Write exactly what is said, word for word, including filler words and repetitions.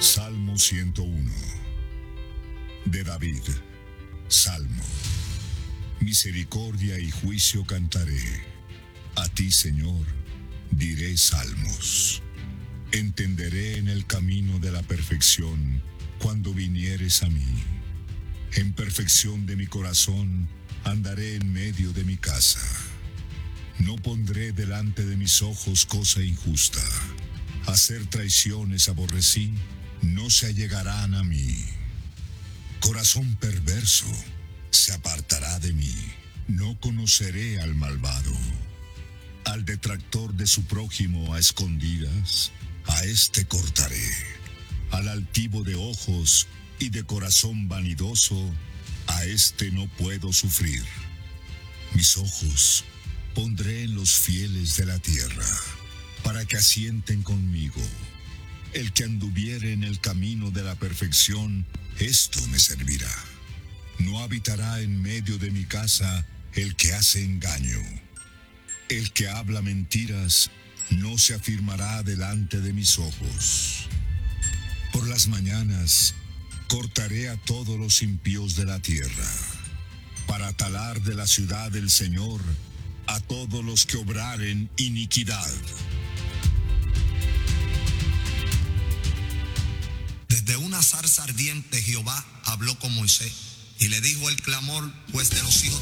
Salmo ciento uno. De David. Salmo. Misericordia y juicio cantaré. A ti, Señor, diré salmos. Entenderé en el camino de la perfección cuando vinieres a mí. En perfección de mi corazón andaré en medio de mi casa. No pondré delante de mis ojos cosa injusta. Hacer traiciones aborrecí, no se allegarán a mí. Corazón perverso se apartará de mí. No conoceré al malvado. Al detractor de su prójimo a escondidas, a éste cortaré. Al altivo de ojos y de corazón vanidoso, a éste no puedo sufrir. Mis ojos pondré en los fieles de la tierra, para que asienten conmigo. El que anduviere en el camino de la perfección, esto me servirá. No habitará en medio de mi casa el que hace engaño. El que habla mentiras no se afirmará delante de mis ojos. Por las mañanas cortaré a todos los impíos de la tierra, para talar de la ciudad del Señor a todos los que obraren iniquidad. Desde una zarza ardiente Jehová habló con Moisés, y le dijo el clamor, pues de los hijos